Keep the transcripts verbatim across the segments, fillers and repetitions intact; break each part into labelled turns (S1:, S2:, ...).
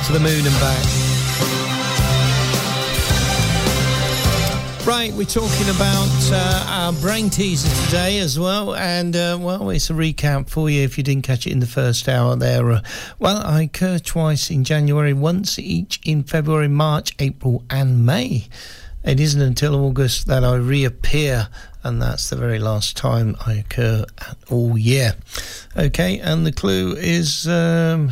S1: to the moon and back. Right, we're talking about uh, our brain teaser today as well, and uh, well, it's a recap for you if you didn't catch it in the first hour there. Uh, well, I occur twice in January, once each in February, March, April and May. It isn't until August that I reappear, and that's the very last time I occur all year. Okay, and the clue is... Um,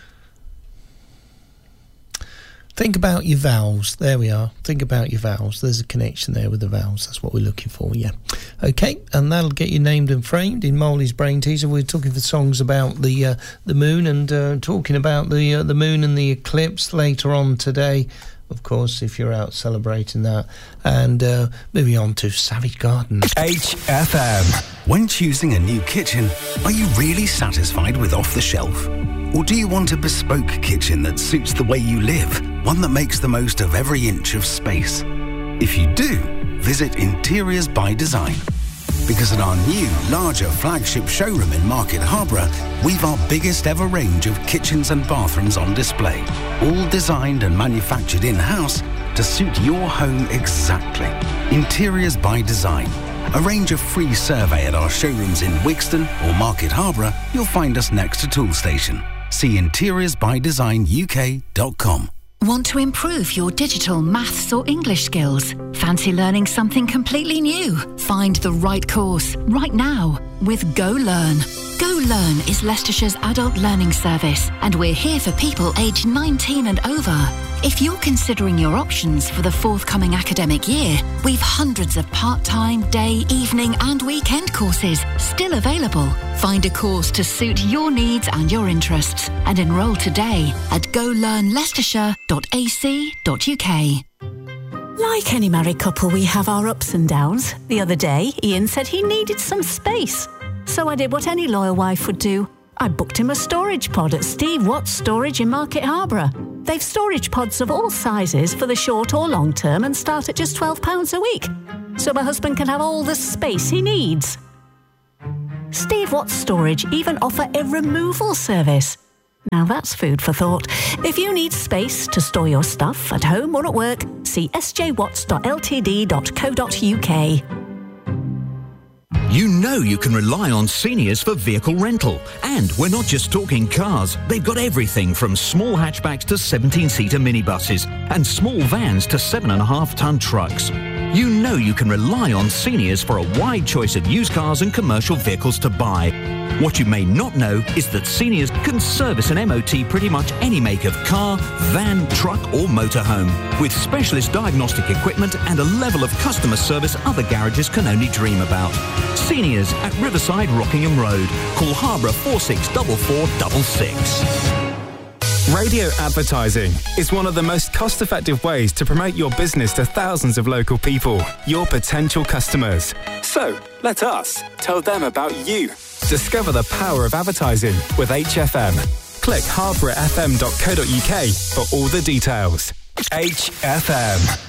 S1: Think about your vowels. There we are. Think about your vowels. There's a connection there with the vowels. That's what we're looking for, yeah. Okay, and that'll get you named and framed in Molly's Brain Teaser. We're talking for songs about the uh, the moon and uh, talking about the uh, the moon and the eclipse later on today, of course, if you're out celebrating that. And uh, moving on to Savage Garden.
S2: H F M. When choosing a new kitchen, are you really satisfied with off the shelf? Or do you want a bespoke kitchen that suits the way you live? One that makes the most of every inch of space? If you do, visit Interiors by Design. Because at our new, larger flagship showroom in Market Harborough, we've our biggest ever range of kitchens and bathrooms on display, all designed and manufactured in-house to suit your home exactly. Interiors by Design. Arrange a free survey at our showrooms in Wigston or Market Harborough. You'll find us next to Toolstation. See interiors by design U K dot com.
S3: Want to improve your digital, maths or English skills? Fancy learning something completely new? Find the right course right now with Go Learn. Go Learn is Leicestershire's adult learning service, and we're here for people aged nineteen and over. If you're considering your options for the forthcoming academic year, we've hundreds of part-time, day, evening and weekend courses still available. Find a course to suit your needs and your interests and enrol today at go learn leicestershire dot a c dot u k.
S4: Like any married couple, we have our ups and downs. The other day, Ian said he needed some space. So I did what any loyal wife would do. I booked him a storage pod at Steve Watts Storage in Market Harborough. They've storage pods of all sizes for the short or long term and start at just twelve pounds a week. So my husband can have all the space he needs. Steve Watts Storage even offer a removal service. Now that's food for thought. If you need space to store your stuff at home or at work, see s j watts dot l t d dot co dot u k.
S5: You know you can rely on Seniors for vehicle rental. And we're not just talking cars. They've got everything from small hatchbacks to seventeen-seater minibuses and small vans to seven and a half ton trucks. You know you can rely on Seniors for a wide choice of used cars and commercial vehicles to buy. What you may not know is that Seniors can service an M O T pretty much any make of car, van, truck or motorhome, with specialist diagnostic equipment and a level of customer service other garages can only dream about. Seniors at Riverside Rockingham Road. Call Harborough four six four four six six.
S6: Radio advertising is one of the most cost-effective ways to promote your business to thousands of local people, your potential customers. So, let us tell them about you. Discover the power of advertising with H F M. Click harborough f m dot co dot u k for all the details. H F M.